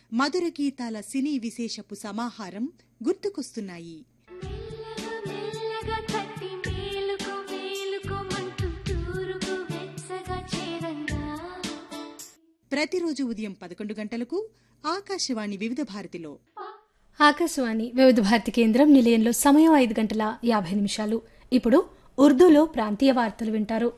మధుర గీతాల సినీ విశేషపు సమాహారం గుర్తుకొస్తున్నాయి. ప్రతిరోజు ఉదయం 11 గంటలకు ఆకాశవాణి వివిధ భారతిలో. ఆకాశవాణి వివిధ భారతి కేంద్రం నిలయంలో సమయం 5:50. ఇప్పుడు ఉర్దూలో ప్రాంతీయ వార్తలు వింటారు.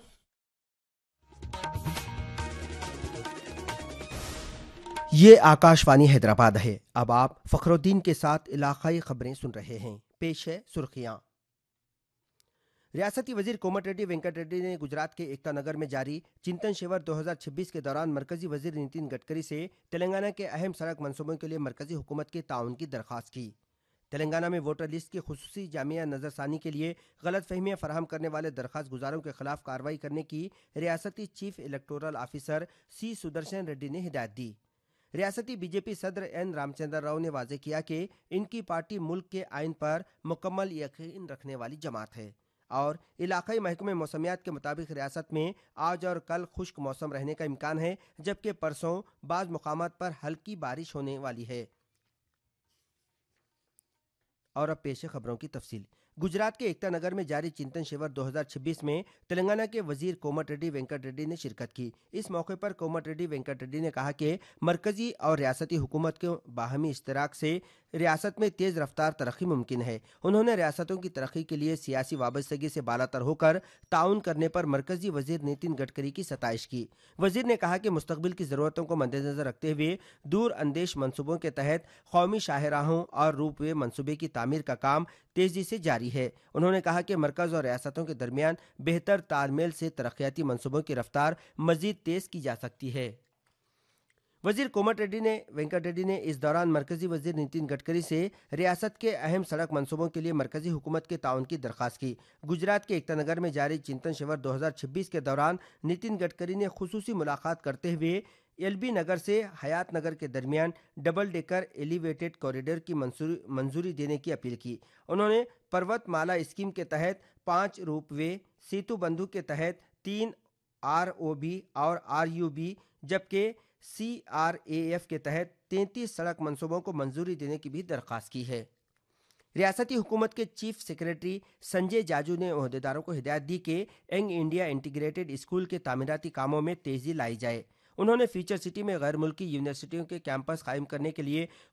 ये आकाशवाणी हैदराबाद है. अब आप फखरुद्दीन के साथ इलाकाई खबरें सुन रहे हैं. पेश है सुर्खियां. रियासती वजीर कोमटिरेड्डी वेंकट रेड्डी ने गुजरात के एकता नगर में जारी चिंतन शिविर 2026 के दौरान मरकजी वजीर नितिन गडकरी से तेलंगाना के अहम सड़क मंसूबों के लिए मरकजी हुकूमत के ताउन की दरख्वास्त की. तेलंगाना में वोटर लिस्ट की खुसूसी जामिया नजरसानी के लिए गलत फहमियां फराहम करने वाले दरख्वास्त गुजारों के खिलाफ कार्रवाई करने की रियासती चीफ इलेक्टोरल ऑफिसर सी सुदर्शन रेड्डी ने हिदायत दी. रियासती बीजेपी सदर एन रामचंद्र राव ने वाजे किया कि इनकी पार्टी मुल्क के आइन पर मुकम्मल यकीन रखने वाली जमात है और इलाकाई महकमे मौसमियात के मुताबिक रियासत में आज और कल खुश्क मौसम रहने का इम्कान है, जबकि परसों बाज़ मुकामात पर हल्की बारिश होने वाली है. और अब पेश है खबरों की तफसील. गुजरात के एकता नगर में जारी चिंतन शिविर 2026 में तेलंगाना के वजीर कोमटिरेड्डी वेंकट रेड्डी ने शिरकत की. इस मौके पर कोमटिरेड्डी वेंकट रेड्डी ने कहा कि मरकजी और रियासती हुकूमत के बाहमी इश्तराक से रियासत में तेज़ रफ्तार तरक्की मुमकिन है. उन्होंने रियासतों की तरक्की के लिए सियासी वाबस्तगी से बालातर होकर ताउन करने पर मरकजी वजीर नितिन गडकरी की सताइश की. वजीर ने कहा कि मुस्तकबिल की ज़रूरतों को मद्देनज़र रखते हुए दूर अंदेश मनसूबों के तहत कौमी शाहराहों और रूपवे मनसूबे की तामीर का काम तेजी से जारी है. उन्होंने कहा कि मरकज और रियासतों के दरमियान बेहतर तालमेल से तरक्याती मनसूबों की रफ्तार मजीद तेज की जा सकती है. वजीर कोमटिरेड्डी वेंकट रेड्डी ने इस दौरान मरकजी वजीर नितिन गडकरी से रियासत के अहम सड़क मंसूबों के लिए मरकजी हुकूमत के ताउन की दरख्वास्त की. गुजरात के एकता नगर में जारी चिंतन शिविर 2026 के दौरान नितिन गडकरी ने खुसूसी मुलाकात करते हुए एलबी नगर से हयात नगर के दरमियान डबल डेकर एलिवेटेड कॉरिडोर की मंजूरी देने की अपील की. उन्होंने पर्वतमाला स्कीम के तहत 5 रूपवे, सेतु बंधु के तहत 3 ROB और RUB, जबकि CRAF के तहत 33 सड़क मंसूबों को मंजूरी देने की भी दरख्वास्त की है. रियासती हुकूमत के चीफ सेक्रेटरी संजय जाजू ने ओहदेदारों को हिदायत दी कि यंग इंडिया इंटीग्रेटेड स्कूल के तामीराती कामों में तेजी लाई जाए. उन्होंने फ्यूचर सिटी में गैर मुल्की यूनिवर्सिटियों के कैंपस कायम करने के लिए